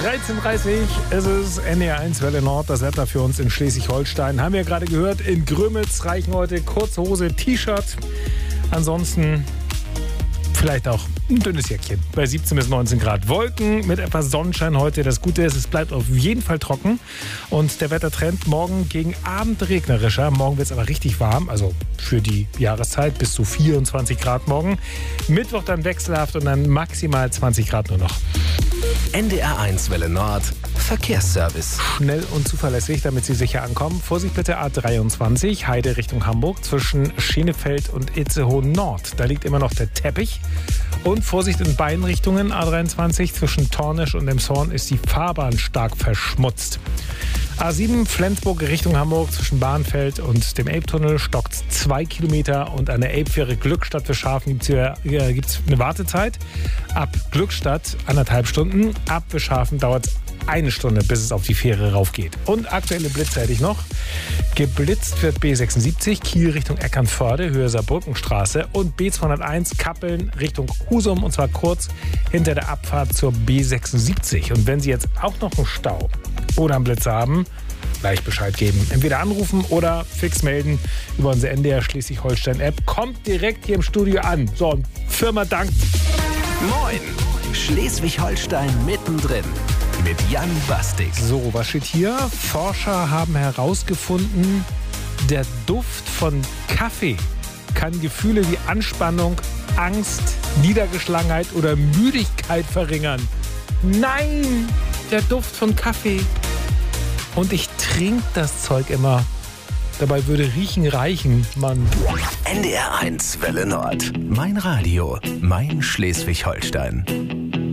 13.30 es ist NDR1 Welle Nord, das Wetter für uns in Schleswig-Holstein. Haben wir gerade gehört, in Grömitz reichen heute kurze Hose, T-Shirt. Ansonsten vielleicht auch ein dünnes Jäckchen. Bei 17 bis 19 Grad. Wolken mit etwas Sonnenschein heute. Das Gute ist, es bleibt auf jeden Fall trocken. Und der Wettertrend morgen gegen Abend regnerischer. Morgen wird es aber richtig warm. Also für die Jahreszeit bis zu 24 Grad morgen. Mittwoch dann wechselhaft und dann maximal 20 Grad nur noch. NDR1 Welle Nord. Verkehrsservice. Schnell und zuverlässig, damit Sie sicher ankommen. Vorsicht bitte A23, Heide Richtung Hamburg, zwischen Schenefeld und Itzehoe Nord. Da liegt immer noch der Teppich. Und Vorsicht in beiden Richtungen, A23, zwischen Tornisch und Emshorn ist die Fahrbahn stark verschmutzt. A7 Flensburg Richtung Hamburg, zwischen Bahnfeld und dem Elbtunnel stockt 2 Kilometer und an der Elbfähre Glückstadt für Schafen gibt's eine Wartezeit. Ab Glückstadt 1,5 Stunden, ab Beschafen dauert es 1 Stunde, bis es auf die Fähre raufgeht. Und aktuelle Blitze hätte ich noch. Geblitzt wird B76 Kiel Richtung Eckernförde, Höhe Saarbrückenstraße und B201 Kappeln Richtung Husum und zwar kurz hinter der Abfahrt zur B76. Und wenn Sie jetzt auch noch einen Stau oder einen Blitz haben, gleich Bescheid geben. Entweder anrufen oder fix melden über unsere NDR Schleswig-Holstein-App. Kommt direkt hier im Studio an. So, und Firma dankt. Moin! Schleswig-Holstein mittendrin. Mit Jan Bastig. So, was steht hier? Forscher haben herausgefunden, der Duft von Kaffee kann Gefühle wie Anspannung, Angst, Niedergeschlagenheit oder Müdigkeit verringern. Nein, der Duft von Kaffee. Und ich trinke das Zeug immer. Dabei würde riechen reichen, Mann. NDR1 Welle Nord. Mein Radio, mein Schleswig-Holstein.